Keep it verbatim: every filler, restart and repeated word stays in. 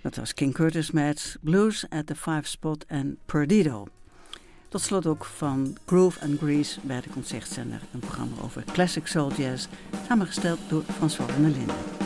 Dat was King Curtis met Blues at the Five Spot en Perdido. Tot slot ook van Groove and Grease bij de Concertzender. Een programma over classic soul jazz, samengesteld door François van der Linden.